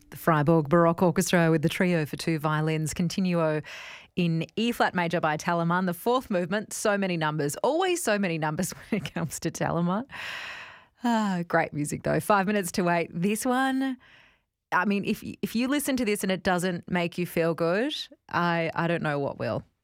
The Freiburg Baroque Orchestra with the trio for two violins, Continuo in E-flat major by Telemann. The fourth movement, so many numbers, always so many numbers when it comes to Telemann. Great music though. 5 minutes to 8. This one, I mean, if you listen to this and it doesn't make you feel good, I don't know what will.